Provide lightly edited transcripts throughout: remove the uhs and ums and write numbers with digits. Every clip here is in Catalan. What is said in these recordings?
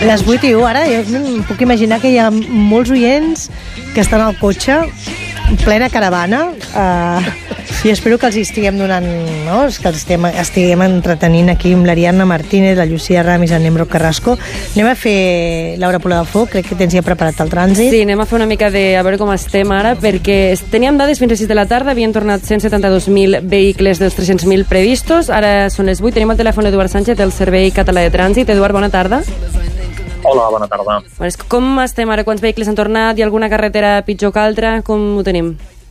Les 8:01, ara jo em puc imaginar que hi ha molts oients que estan al cotxe, en plena caravana, i espero que els estiguem donant, no? Que els estiguem entretenint aquí amb l'Ariadna Martínez, la Llucia Ramis, el Nemro Carrasco. Anem a fer l'hora Pola de Foc, crec que tens ja preparat el trànsit. Sí, anem a fer una mica a veure com estem ara, perquè teníem dades fins a 6 de la tarda, havien tornat 172.000 vehicles dels 300.000 previstos, ara són les 8, tenim el telèfon d'Eduard Sánchez del Servei Català de Trànsit. Eduard, bona tarda. Hola, bona tarda. Com estem ara? Quants vehicles han tornat? Hi ha alguna carretera pitjor que altra? Com ho tenim?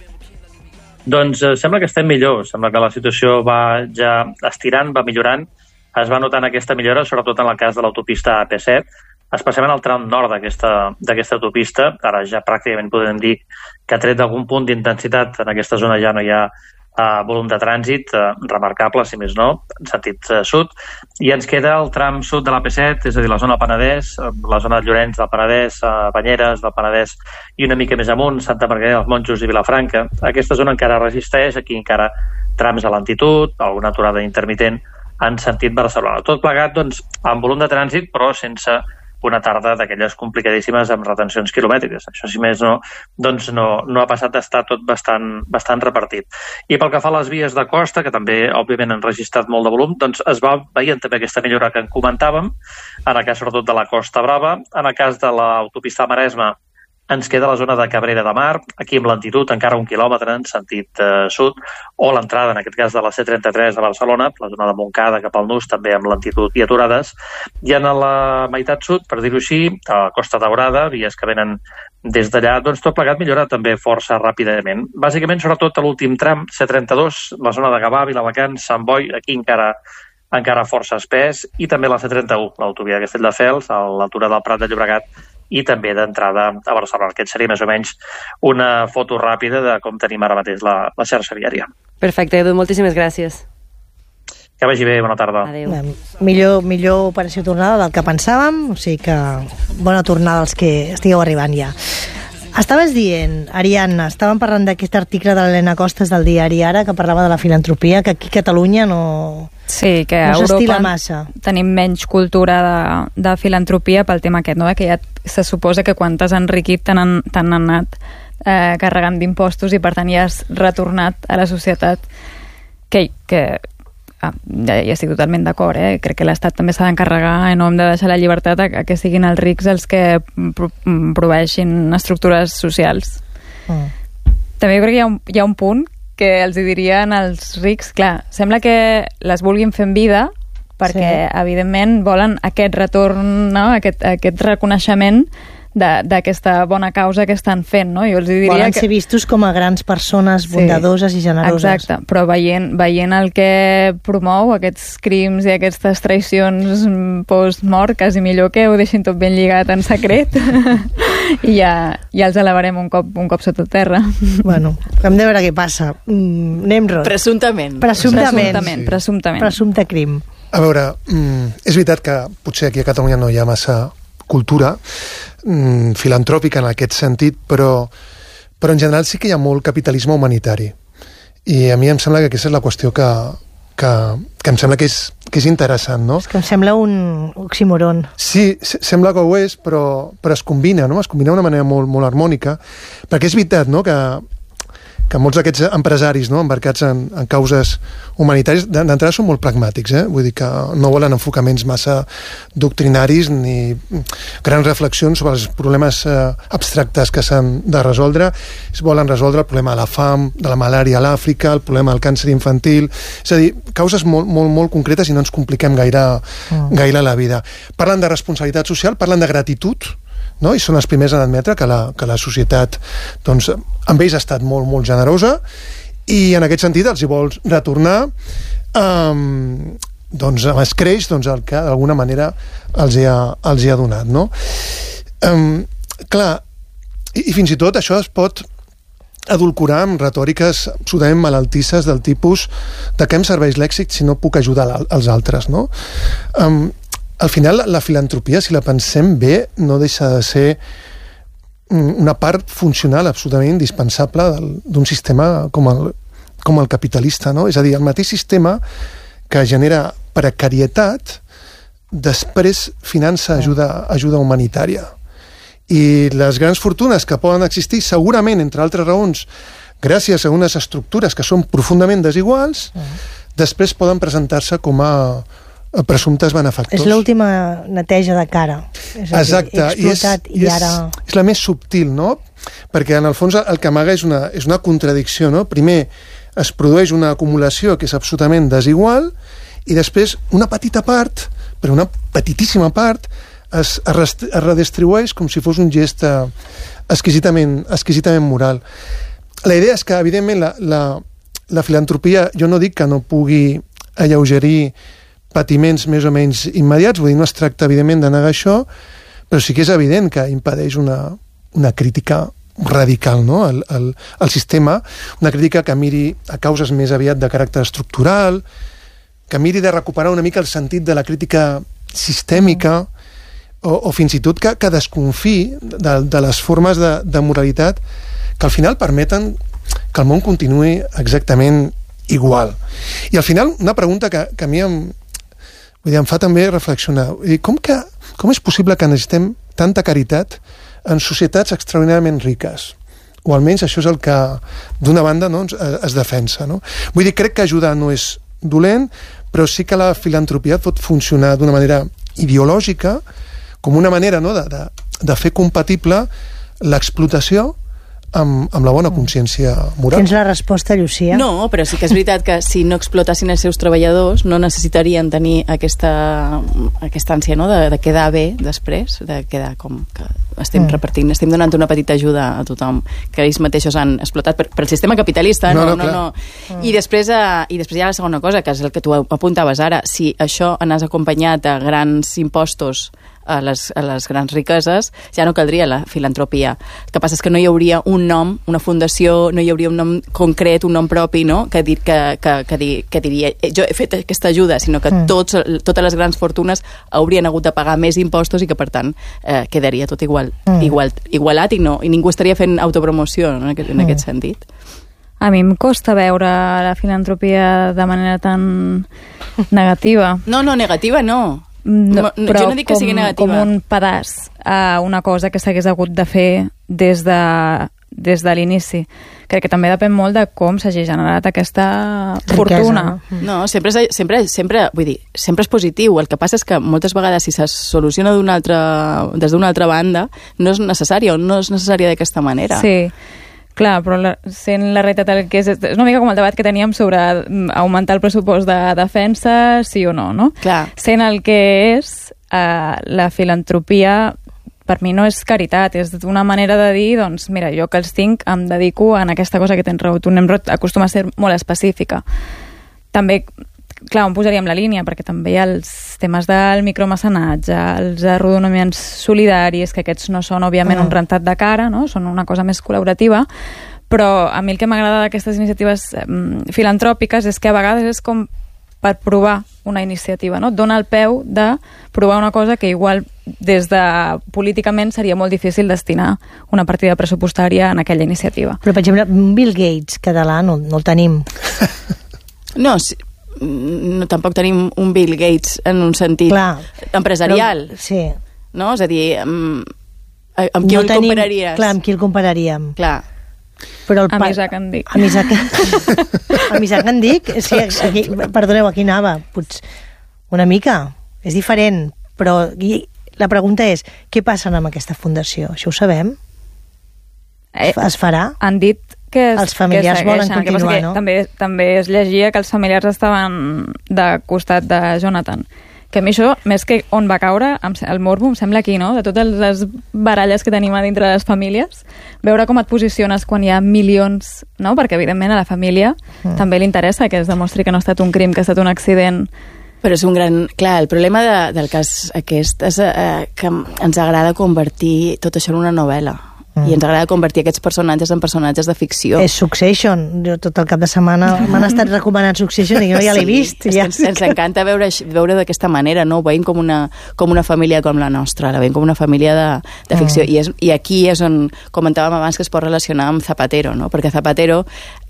Doncs sembla que estem millor. Sembla que la situació va ja estirant, va millorant. Es va notant aquesta millora, sobretot en el cas de l'autopista AP7, especialment al tram nord d'aquesta autopista. Ara ja pràcticament podem dir que ha tret d'algun punt d'intensitat. En aquesta zona ja no hi ha volum de trànsit remarcable, si més no, en sentit sud, i ens queda el tram sud de l'AP7, és a dir, la zona Penedès, la zona de Llorenç del Penedès, Banyeres del Penedès i una mica més amunt, Santa Margarida dels Monjos i Vilafranca. Aquesta zona encara resisteix, aquí encara trams a lentitud, alguna aturada intermitent en sentit Barcelona. Tot plegat, doncs, amb volum de trànsit, però sense una tarda d'aquelles complicadíssimes amb retencions quilomètriques. Això, si més no, doncs no ha passat d'estar tot bastant repartit. I pel que fa a les vies de costa, que també, òbviament, han registrat molt de volum, doncs es va veient també aquesta millora que en comentàvem, en el cas sobretot de la Costa Brava. En el cas de l'autopista Maresme, ens queda la zona de Cabrera de Mar, aquí amb lentitud encara 1 quilòmetre en sentit sud, o l'entrada, en aquest cas, de la C33 de Barcelona, la zona de Montcada cap al Nus, també amb lentitud i aturades. I en la meitat sud, per dir-ho així, a Costa Daurada, vies que venen des d'allà, doncs tot plegat millora també força ràpidament. Bàsicament, sobretot a l'últim tram, C32, la zona de Gavà, Viladecans, Sant Boi, aquí encara força espès, i també la C31, l'autovia de Castelldefels, a l'altura del Prat de Llobregat, i també d'entrada a Barcelona. Aquest seria més o menys una foto ràpida de com tenim ara mateix la xarxa viària. Perfecte, Edu, moltíssimes gràcies. Que vagi bé, bona tarda. Adéu. Millor operació tornada del que pensàvem, o sigui que bona tornada als que estigueu arribant ja. Estaves dient, Ariadna, estàvem parlant d'aquest article de l'Helena Costes del diari Ara, que parlava de la filantropia, que aquí a Catalunya no... Sí, que a no s'estila Europa massa. Tenim menys cultura de filantropia pel tema aquest, no? Que ja se suposa que quan t'has enriquit t'han anat carregant d'impostos i per tant ja has retornat a la societat que ja estic totalment d'acord, crec que l'Estat també s'ha d'encarregar i no hem de deixar la llibertat a que siguin els rics els que proveeixin estructures socials. També jo crec que hi ha un punt que els dirien als rics, clar, sembla que les vulguin fer en vida perquè, evidentment, volen aquest retorn, no? aquest reconeixement d'aquesta bona causa que estan fent, no? Jo els diria volen ser vistos com a grans persones bondadoses i generoses. Exacte, però veient el que promou, aquests crims i aquestes traïcions post-mort, quasi millor que ho deixin tot ben lligat en secret i ja els elevarem un cop sota terra. Bueno, hem de veure què passa. Nemrod. Presumptament. Presumpte crim. A veure, és veritat que potser aquí a Catalunya no hi ha massa cultura filantròpica en aquest sentit, però en general sí que hi ha molt capitalisme humanitari. I a mi em sembla que aquesta és la qüestió que em sembla que és interessant, no? És que em sembla un oxímoron. Sí, sembla que ho és, però es combina, no? Es combina d'una manera molt, molt harmònica, perquè és veritat, no?, que molts d'aquests empresaris, no?, embarcats en causes humanitàries d'entrada són molt pragmàtics, vull dir que no volen enfocaments massa doctrinaris ni grans reflexions sobre els problemes abstractes que s'han de resoldre. Es volen resoldre el problema de la fam, de la malària a l'Àfrica, el problema del càncer infantil, és a dir, causes molt, molt, molt concretes i no ens compliquem gaire la vida. Parlen de responsabilitat social, parlen de gratitud, no? I són els primers a admetre que la societat, doncs, amb ells ha estat molt, molt generosa i en aquest sentit els hi vols retornar doncs amb escreix el que d'alguna manera els hi ha donat, no? Clar, i fins i tot això es pot adulcorar amb retòriques absolutament malaltisses del tipus de què em serveix l'èxit si no puc ajudar els altres, no? Al final, la filantropia, si la pensem bé, no deixa de ser una part funcional absolutament indispensable d'un sistema com el capitalista, no? És a dir, el mateix sistema que genera precarietat després finança ajuda humanitària. I les grans fortunes que poden existir, segurament, entre altres raons, gràcies a unes estructures que són profundament desiguals, després poden presentar-se com a presumptes benefactors. És l'última neteja de cara. Exacte. Explotat i ara... És la més subtil, no? Perquè en el fons el que amaga és una contradicció, no? Primer es produeix una acumulació que és absolutament desigual i després una petita part, però una petitíssima part, es redistribueix com si fos un gest exquisidament moral. La idea és que, evidentment, la filantropia, jo no dic que no pugui alleugerir patiments més o menys immediats, vull dir, no es tracta, evidentment, de negar això, però sí que és evident que impedeix una crítica radical, no?, al sistema, una crítica que miri a causes més aviat de caràcter estructural, que miri de recuperar una mica el sentit de la crítica sistèmica, o fins i tot que desconfí de les formes de moralitat que al final permeten que el món continuï exactament igual. I al final, una pregunta que a mi em fa també reflexionar. Com és possible que necessitem tanta caritat en societats extraordinàriament riques? O almenys això és el que, d'una banda, no, es defensa. No? Vull dir, crec que ajudar no és dolent, però sí que la filantropia pot funcionar d'una manera ideològica, com una manera, no, de fer compatible l'explotació amb la bona consciència moral. Tens la resposta, Llucia? No, però sí que és veritat que si no explotessin els seus treballadors no necessitarien tenir aquesta ànsia, no?, de quedar bé després, de quedar com que estem repartint, estem donant una petita ajuda a tothom, que ells mateixos han explotat per el sistema capitalista. No. I després hi ha la segona cosa, que és el que tu apuntaves ara. Si això anés acompanyat de grans impostos a les grans riqueses, ja no caldria la filantropia. El que passa és que no hi hauria un nom, una fundació, no hi hauria un nom concret, un nom propi, no?, que diria jo he fet aquesta ajuda, sinó que totes les grans fortunes haurien hagut de pagar més impostos i que, per tant, quedaria tot igualat i ningú estaria fent autopromoció, no?, en aquest sentit. A mi em costa veure la filantropia de manera tan negativa. No, negativa no. Però jo no dic que sigui negativa. Com un pedaç a una cosa que s'hagués hagut de fer des de l'inici. Crec que també depèn molt de com s'hagi generat aquesta fortuna. No, sempre vull dir, sempre és positiu. El que passa és que moltes vegades si se soluciona des d'una altra banda no és necessària o no és necessària d'aquesta manera. Sí. Clar, però sent la realitat el que és una mica com el debat que teníem sobre augmentar el pressupost de defensa, sí o no, no? Clar. Sent el que és, la filantropia per mi no és caritat, és una manera de dir, doncs, mira, jo que els tinc em dedico en aquesta cosa que tens raó. Tu, Nemrod, acostuma a ser molt específica. També, clar, on posaríem la línia, perquè també hi ha els temes del micromecenatge, els arrodonaments solidaris, que aquests no són, òbviament, un rentat de cara, no? Són una cosa més col·laborativa, però a mi el que m'agrada d'aquestes iniciatives filantròpiques és que a vegades és com per provar una iniciativa, no? Et dona el peu de provar una cosa que igual des de políticament seria molt difícil destinar una partida pressupostària en aquella iniciativa. Però, per exemple, Bill Gates català no el tenim. No, tampoc tenim un Bill Gates en un sentit empresarial. Sí. No? És a dir, amb qui el compararies? Clar, amb qui el compararíem. Clar. Però amb Isaac Andic. Amb Isaac Andic? Sí, aquí, perdoneu, aquí anava. Potser una mica. És diferent. Però la pregunta és, què passa amb aquesta fundació? Això ho sabem? Es farà? Han dit que els familiars volen continuar, no? També es llegia que els familiars estaven de costat de Jonathan. Que a mi això, més que on va caure, el morbo em sembla aquí, no? De totes les baralles que tenim a dintre de les famílies, veure com et posiciones quan hi ha milions, no? Perquè, evidentment, a la família també li interessa que es demostri que no ha estat un crim, que ha estat un accident. Però és un gran... Clar, el problema del cas aquest és que ens agrada convertir tot això en una novel·la. I ens agrada convertir aquests personatges en personatges de ficció. És Succession. Jo tot el cap de setmana m'han estat recomanant Succession i jo ja l'he vist. Ja. Ens encanta veure d'aquesta manera, no? Ho veiem com una família com la nostra, la veiem com una família de ficció. I aquí és on comentàvem abans que es pot relacionar amb Zapatero, no? Perquè Zapatero,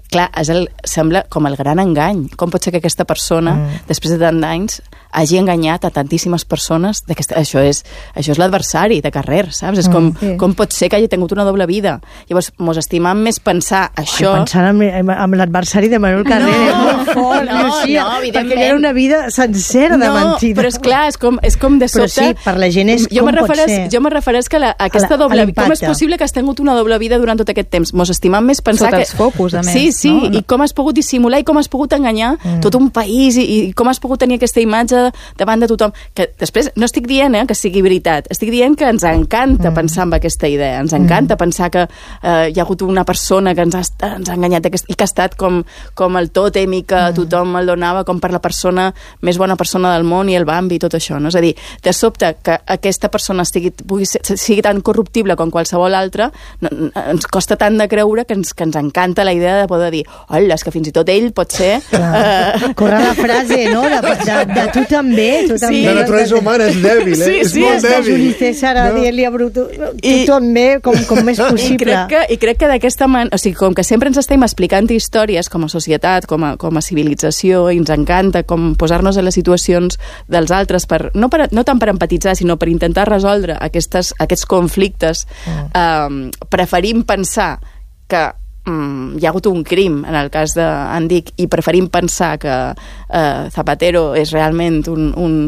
clar, sembla com el gran engany. Com pot ser que aquesta persona, després de tant d'anys, hagi enganyat a tantíssimes persones? Això és l'adversari de carrer, saps? És com pot ser que hagi tingut una doble vida? Llavors, mos estimam més pensar això... Pensar en l'adversari de Manuel Carrer és molt fort, Lucía, perquè era una vida sencera de mentida. Però és clar, és com de sobte... Però sí, per la gent és com pot ser. Jo me refereix que aquesta doble vida... Com és possible que has tingut una doble vida durant tot aquest temps? Mos estimam més pensar que... Sota els focus, a més. Sí, i com has pogut dissimular i com has pogut enganyar tot un país i com has pogut tenir aquesta imatge davant de tothom. Que després no estic dient que sigui veritat, estic dient que ens encanta pensar en aquesta idea, ens encanta pensar que hi ha hagut una persona que ens ha enganyat i que ha estat com el tòtem i que tothom el donava com per la persona més bona persona del món i el Bambi i tot això, no? És a dir, de sobte que aquesta persona sigui tan corruptible com qualsevol altra, ens costa tant de creure que ens encanta la idea de poder dir, hola, és que fins i tot ell pot ser... Corre la frase, no? De tu també. Sí. La naturalesa humana és dèbil, és molt dèbil. César a dir-li a Bruto, tu també, com més possible. I crec que d'aquesta manera, o sigui, com que sempre ens estem explicant històries com a societat, com a civilització, i ens encanta com posar-nos en les situacions dels altres, no tant per empatitzar, sinó per intentar resoldre aquests conflictes, preferim pensar que hi ha hagut un crim en el cas d'Andic i preferim pensar que Zapatero és realment un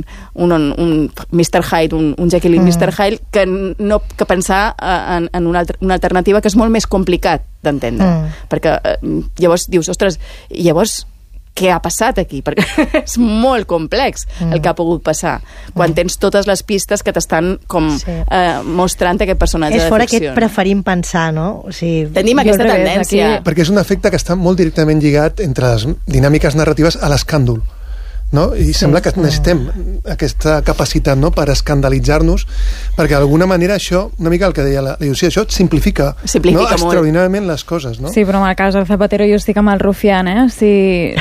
Mr. Hyde, un Jekyll i Mr. Hyde, que pensar en una alternativa que és molt més complicat d'entendre. Perquè llavors dius, ostres, llavors què ha passat aquí? Perquè és molt complex el que ha pogut passar quan tens totes les pistes que t'estan com mostrant aquest personatge de ficció. És fora aquest preferim pensar, no? O sigui, tenim aquesta tendència. Perquè és un efecte que està molt directament lligat entre les dinàmiques narratives a l'escàndol. No? I sembla que necessitem aquesta capacitat, no?, per escandalitzar-nos, perquè d'alguna manera això, una mica el que deia la Lucía, això simplifica no? Extraordinàriament les coses, no? Sí, però en el cas de Zapatero jo estic amb el Rufián, Si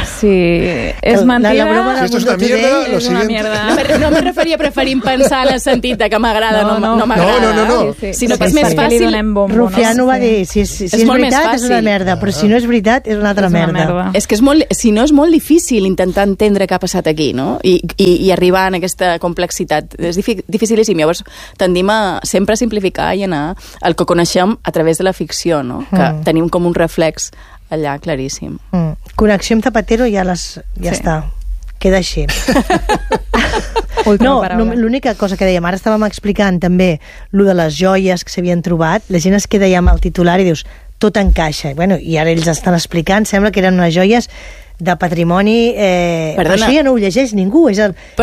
és mentida... La broma si esto es una mierda, lo siguiente... No me referia a preferim pensar en el sentit que m'agrada, no m'agrada. No. Sinó que és més fàcil... Rufián ho va dir, si és veritat és una merda, però si no és veritat és una altra merda. És que si no és molt difícil intentar entendre què ha passat aquí, no? I arribar en aquesta complexitat. És dificilíssim. Llavors tendim a sempre simplificar i anar el que coneixem a través de la ficció, no? Que tenim com un reflex allà claríssim. Connexió amb Zapatero ja està. Queda així. L'única cosa que dèiem, ara estàvem explicant també lo de les joies que s'havien trobat, la gent es queda ja amb el titular i dius, tot encaixa. I ara ells estan explicant, sembla que eren unes joies de patrimoni... Però això ja no ho llegeix ningú, és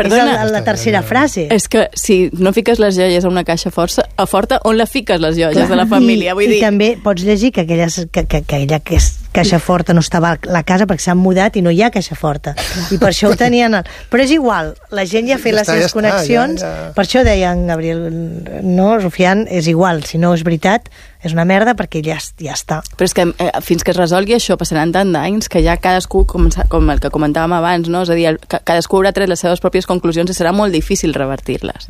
la tercera frase. És que si no fiques les joies a una caixa forta, on la fiques les joies de la família? I també pots llegir que aquella caixa forta no estava a la casa perquè s'han mudat i no hi ha caixa forta. I per això ho tenien... Però és igual, la gent ja ha fet les seves connexions, per això deien, Gabriel, no, Rufián, és igual, si no és veritat, és una merda perquè ja està. Però és que fins que es resolgui això passaran tant d'anys que ja cadascú, com el que comentàvem abans, no? És a dir, cadascú haurà tret les seves pròpies conclusions i serà molt difícil revertir-les.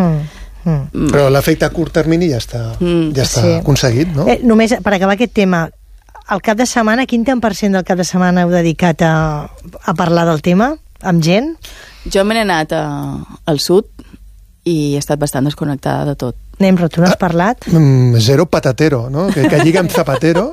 Però l'efecte a curt termini ja està aconseguit, no? Només per acabar aquest tema, el cap de setmana, quin tant % del cap de setmana heu dedicat a parlar del tema amb gent? Jo me n'he anat al sud i he estat bastant desconnectada de tot. Però tu n'has parlat? Zero patatero, no? Que lliga amb Zapatero,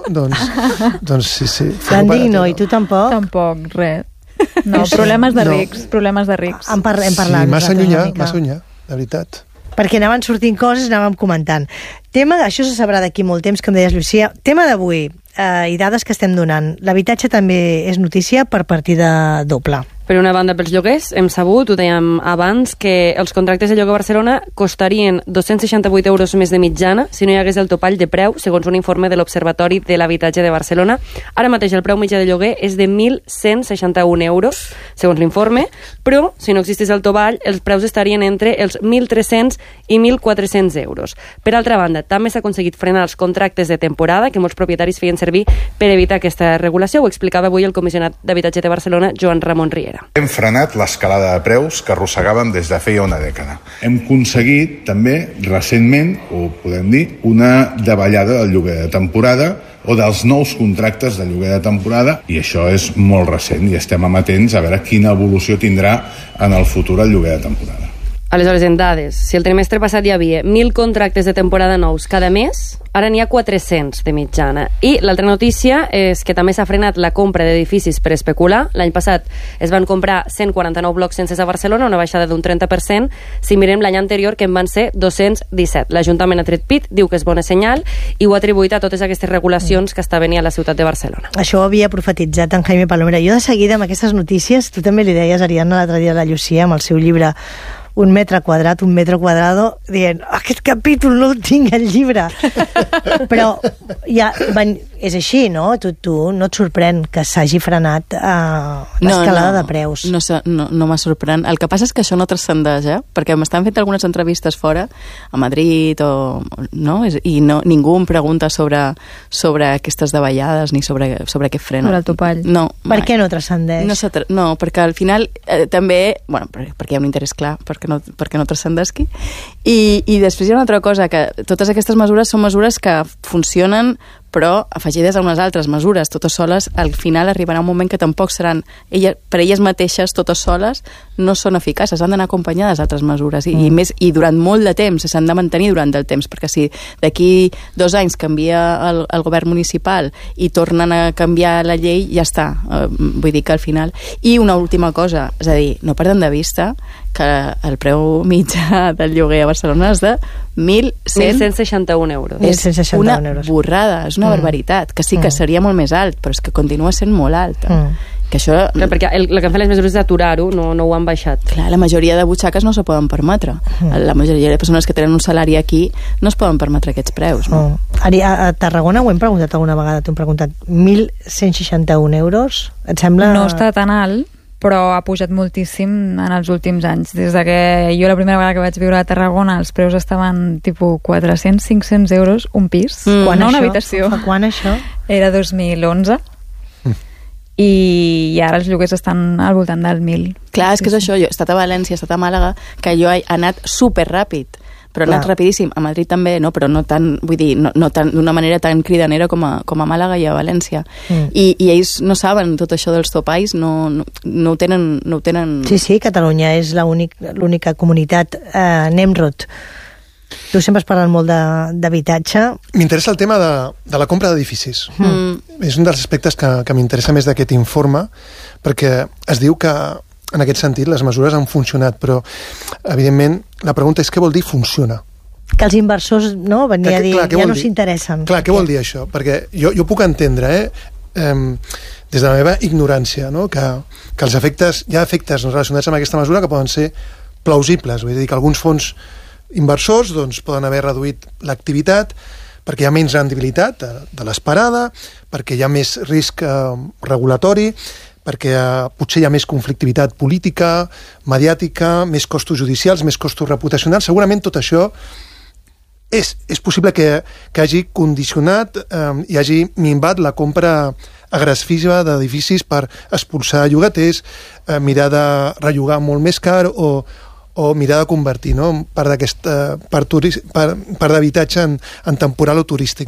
doncs sí. L'Andic no, i tu tampoc? Tampoc, res. No, problemes de rics. Hem parlat. Sí, massa llunyà, de veritat. Perquè anaven sortint coses, anàvem comentant. Això se sabrà d'aquí molt temps, com deies, Lucía. Tema d'avui, i dades que estem donant. L'habitatge també és notícia per partida doble. Per una banda, pels lloguers, hem sabut, ho dèiem abans, que els contractes de lloguer a Barcelona costarien 268 euros més de mitjana si no hi hagués el topall de preu, segons un informe de l'Observatori de l'Habitatge de Barcelona. Ara mateix el preu mitjà de lloguer és de 1.161 euros, segons l'informe, però si no existís el topall, els preus estarien entre els 1.300 i 1.400 euros. Per altra banda, també s'ha aconseguit frenar els contractes de temporada que molts propietaris feien servir per evitar aquesta regulació. Ho explicava avui el comissionat d'Habitatge de Barcelona, Joan Ramon Riera. Hem frenat l'escalada de preus que arrossegàvem des de feia una dècada. Hem aconseguit també recentment, o podem dir, una davallada del lloguer de temporada o dels nous contractes de lloguer de temporada, i això és molt recent i estem amatents a veure quina evolució tindrà en el futur el lloguer de temporada. Aleshores, en dades, si el trimestre passat hi havia 1.000 contractes de temporada nous cada mes, ara n'hi ha 400 de mitjana. I l'altra notícia és que també s'ha frenat la compra d'edificis per especular. L'any passat es van comprar 149 blocs senses a Barcelona, una baixada d'un 30%. Si mirem l'any anterior, que en van ser 217. L'Ajuntament ha tret pit, diu que és bona senyal, i ho ha atribuït a totes aquestes regulacions que està venint a la ciutat de Barcelona. Això ho havia profetitzat en Jaime Palomera. Jo de seguida, amb aquestes notícies, tu també li deies, Ariadna, l'altre dia a la Llucia, amb el seu llibre un metro quadrado, dient, aquest capítol no el tinc al llibre. Però ja és així, no? Tu no et sorprèn que s'hagi frenat l'escalada de preus. No m'ha sorprèn. El que passa és que això no transcendeix, perquè m'estan fent algunes entrevistes fora, a Madrid, i ningú em pregunta sobre aquestes davallades ni sobre què frena. Sobre el topall. No. Per què no transcendeix? No, perquè al final també, perquè hi ha un interès clar, perquè no transcendesqui. I després hi ha una altra cosa, que totes aquestes mesures són mesures que funcionen, però afegides a unes altres mesures, totes soles, al final arribarà un moment que tampoc seran, per elles mateixes, totes soles, no són eficaces, han d'anar acompanyades d'altres mesures, i durant molt de temps, s'han de mantenir durant el temps, perquè si d'aquí 2 anys canvia el govern municipal i tornen a canviar la llei, ja està. Vull dir que al final... I una última cosa, és a dir, no perdem de vista que el preu mitjà del lloguer a Barcelona és de 1.161 euros. És una borrada, és una barbaritat, que sí que seria molt més alt, però és que continua sent molt alt. Que això... Clar, perquè el que han fet les mesures d'aturar-ho no ho han baixat. Clar, la majoria de butxaques no s'ho poden permetre. La majoria de persones que tenen un salari aquí no es poden permetre aquests preus. No? A Tarragona ho hem preguntat alguna vegada, t'ho hem preguntat, 1.161 euros, et sembla... No està tan alt, però ha pujat moltíssim en els últims anys. Des de que jo la primera vegada que vaig viure a Tarragona els preus estaven tipus 400-500 euros un pis. Quan una habitació. Fa quan això? Era 2011. I ara els lloguers estan al voltant del 1.000. Clar, és que és això. Jo he estat a València, he estat a Màlaga, que jo he anat superràpid, però ha anat rapidíssim. A Madrid també, no? Però no tan, vull dir, no tan, d'una manera tan cridanera com a Màlaga i a València. I ells no saben tot això dels topalls, no ho tenen... Sí, Catalunya és l'única comunitat Nemrod. Tu sempre has parlat molt d'habitatge. M'interessa el tema de la compra d'edificis. És un dels aspectes que m'interessa més d'aquest informe, perquè es diu que en aquest sentit les mesures han funcionat, però evidentment la pregunta és què vol dir funciona? Que els inversors venien a dir ja no s'interessen. Clar, què vol dir això? Perquè jo puc entendre, des de la meva ignorància, que els efectes, hi ha efectes relacionats amb aquesta mesura que poden ser plausibles, vull dir que alguns fons inversors poden haver reduït l'activitat perquè hi ha menys rendibilitat de l'esperada, perquè hi ha més risc regulatori, perquè potser hi ha més conflictivitat política, mediàtica, més costos judicials, més costos reputacionals. Segurament tot això és possible que hagi condicionat i hagi minvat la compra agressiva d'edificis per expulsar llogaters, mirar de rellogar molt més car o mirar de convertir part d'habitatge en temporal o turístic.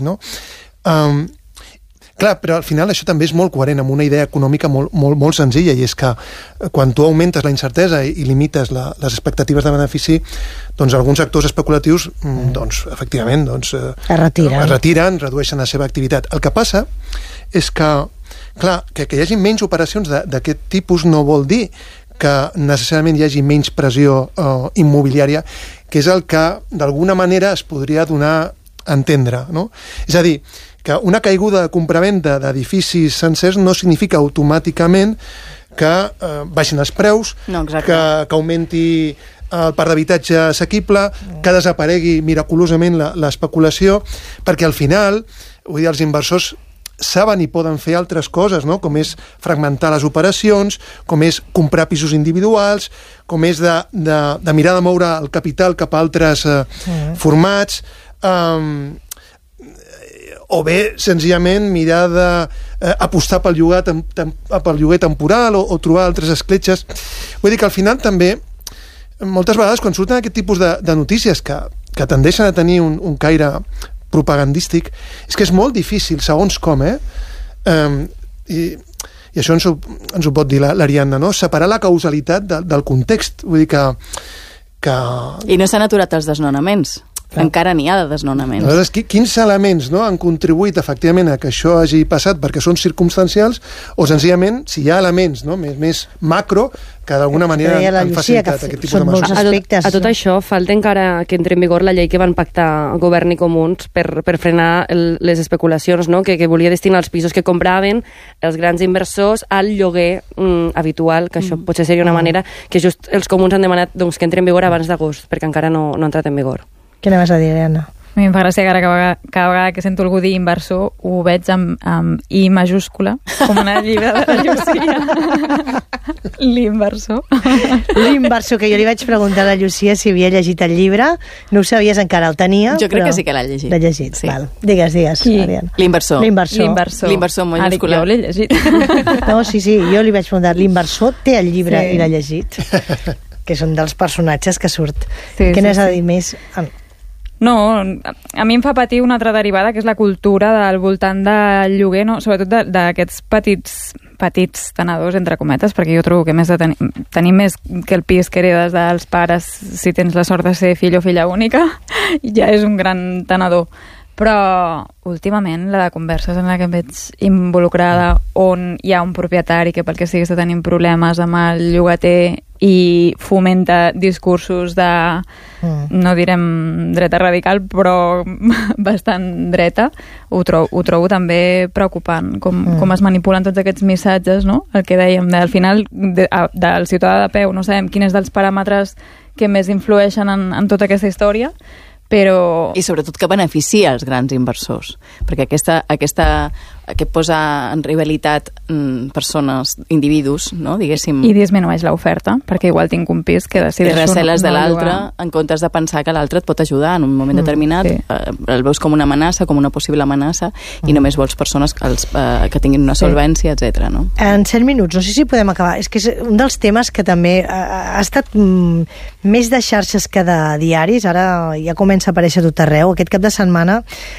Clar, però al final això també és molt coherent amb una idea econòmica molt senzilla, i és que quan tu augmentes la incertesa i limites les expectatives de benefici, doncs alguns actors especulatius efectivament es retiren, redueixen la seva activitat. El que passa és que, clar, que hi hagi menys operacions d'aquest tipus no vol dir que necessàriament hi hagi menys pressió immobiliària, que és el que d'alguna manera es podria donar a entendre, no? És a dir, que una caiguda de compravenda d'edificis sencers no significa automàticament que baixin els preus, que augmenti el parc d'habitatge assequible, que desaparegui miraculosament l'especulació, perquè al final, vull dir, els inversors saben i poden fer altres coses, no? Com és fragmentar les operacions, com és comprar pisos individuals, com és de mirar de moure el capital cap a altres formats, o bé, senzillament, mirar d'apostar pel lloguer temporal o trobar altres escletxes. Vull dir que al final també, moltes vegades, quan surten aquest tipus de notícies que tendeixen a tenir un caire propagandístic, és que és molt difícil, segons com, i això ens ho pot dir l'Ariadna, no? Separar la causalitat del context, vull dir que... I no s'han aturat els desnonaments. Encara n'hi ha de desnonaments. Aleshores, quins elements han contribuït efectivament a que això hagi passat perquè són circumstancials o senzillament si hi ha elements més macro que d'alguna manera han facilitat aquest tipus de mesures. A tot això falta encara que entre en vigor la llei que van pactar Govern i Comuns per frenar les especulacions, no? que volia destinar els pisos que compraven els grans inversors al lloguer habitual, que això potser seria una manera que just els Comuns han demanat que entre en vigor abans d'agost, perquè encara no ha entrat en vigor. Què anaves a dir, Ariadna? A mi em fa gràcia que cada vegada que sento algú dir inversor ho veig amb I majúscula, com en el llibre de la Llucia. L'inversor. L'inversor, que jo li vaig preguntar a la Llucia si havia llegit el llibre. No ho sabies encara, el tenia. Jo crec que sí que l'ha llegit. L'ha llegit, sí. Val. Digues, Ariadna. L'inversor. L'inversor amb majúscula. Jo l'he llegit. No, sí, jo li vaig preguntar. L'inversor té el llibre i l'ha llegit. Que són dels personatges que surt. Què n'has a dir més? No, a mi em fa patir una altra derivada, que és la cultura del voltant del lloguer, no? Sobretot d'aquests petits tenedors, entre cometes, perquè jo trobo que més de tenir més que el pis que heredes dels pares, si tens la sort de ser fill o filla única, ja és un gran tenedor. Però últimament la de converses en la que em veig involucrada on hi ha un propietari que pel que sigui està tenint problemes amb el llogater i fomenta discursos de, no direm dreta radical, però bastant dreta, ho trobo també preocupant, com es manipulen tots aquests missatges, no? El que dèiem, al final del ciutadà de peu no sabem quins és dels paràmetres que més influeixen en tota aquesta història, però... I sobretot que beneficia els grans inversors, perquè aquest posa en rivalitat persones, individus, no? Diguéssim... I disminueix l'oferta, perquè igual tinc un pis que decideix... I receles de l'altre, en comptes de pensar que l'altre et pot ajudar en un moment determinat, el veus com una amenaça, com una possible amenaça, i només vols persones que tinguin una solvència, etc. No? En 7 minuts, no sé si podem acabar. És que és un dels temes que també ha estat més de xarxes que de diaris, ara ja comença a aparèixer a tot arreu. Aquest cap de setmana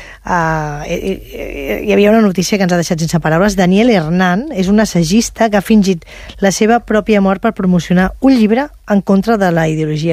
hi havia una notícia que ens ha deixat sense paraules. Daniel Hernán és un assagista que ha fingit la seva pròpia mort per promocionar un llibre en contra de la ideologia